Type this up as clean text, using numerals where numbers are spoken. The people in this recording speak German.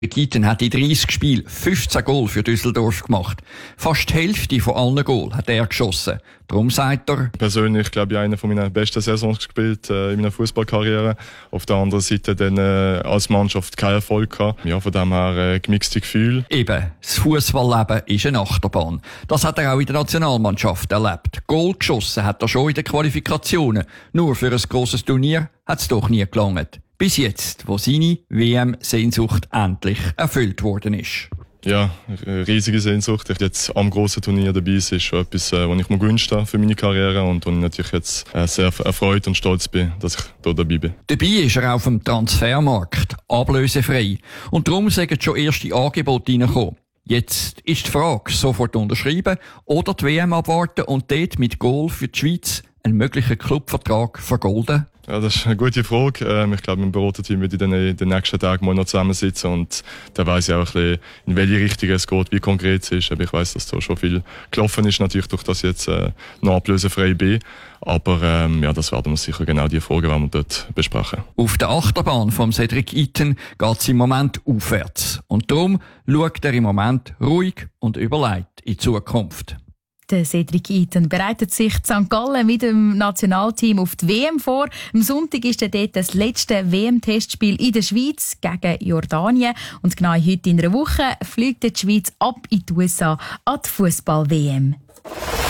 Iten hat in 30 Spielen 15 Goal für Düsseldorf gemacht. Fast die Hälfte von allen Goal hat er geschossen. Darum sagt er: Persönlich, glaube ich, eine von meiner besten Saisons gespielt in meiner Fußballkarriere. Auf der anderen Seite dann als Mannschaft keinen Erfolg gehabt. Ja, von dem her gemixte Gefühl. Eben, das Fußballleben ist eine Achterbahn. Das hat er auch in der Nationalmannschaft erlebt. Goal geschossen hat er schon in den Qualifikationen. Nur für ein grosses Turnier hat es doch nie gelangt. Bis jetzt, wo seine WM-Sehnsucht endlich erfüllt worden ist. Ja, eine riesige Sehnsucht. Jetzt am grossen Turnier dabei sein, ist schon etwas, was ich mir gewünscht habe für meine Karriere und wo ich natürlich jetzt sehr erfreut und stolz bin, dass ich hier dabei bin. Dabei ist er auf dem Transfermarkt ablösefrei. Und darum sind schon erste Angebote reingekommen. Jetzt ist die Frage, sofort unterschreiben oder die WM abwarten und dort mit Goal für die Schweiz einen möglichen Clubvertrag vergolden? Ja, das ist eine gute Frage. Ich glaube, mit dem Beraterteam würde ich dann in den nächsten Tagen mal noch zusammensitzen und dann weiss ich auch ein bisschen, in welche Richtung es geht, wie konkret es ist. Aber ich weiss, dass da schon viel gelaufen ist, natürlich durch das jetzt noch ablösefrei bin. Aber ja, das werden wir sicher genau die Fragen, die wir dort besprechen. Auf der Achterbahn von Cedric Iten geht es im Moment aufwärts. Und darum schaut er im Moment ruhig und überlegt in die Zukunft. Der Cedric Iten bereitet sich in St. Gallen mit dem Nationalteam auf die WM vor. Am Sonntag ist dort das letzte WM-Testspiel in der Schweiz gegen Jordanien. Und genau heute in einer Woche fliegt die Schweiz ab in die USA an die Fußball-WM.